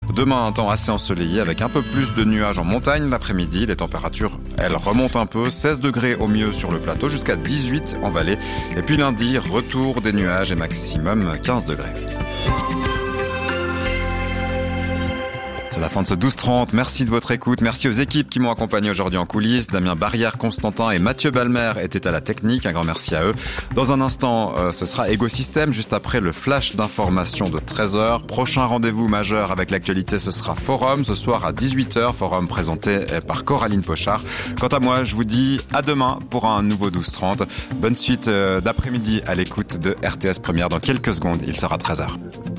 Demain, un temps assez ensoleillé avec un peu plus de nuages en montagne l'après-midi. Les températures, elles remontent un peu. 16 degrés au mieux sur le plateau, jusqu'à 18 en vallée. Et puis lundi, retour des nuages et maximum 15 degrés. C'est la fin de ce 12-30. Merci de votre écoute. Merci aux équipes qui m'ont accompagné aujourd'hui en coulisses. Damien Barrière, Constantin et Mathieu Balmer étaient à la technique. Un grand merci à eux. Dans un instant, ce sera Écosystème, juste après le flash d'information de 13h. Prochain rendez-vous majeur avec l'actualité, ce sera Forum. Ce soir à 18h, Forum présenté par Coraline Pochard. Quant à moi, je vous dis à demain pour un nouveau 12-30. Bonne suite d'après-midi à l'écoute de RTS Première. Dans quelques secondes, il sera 13h.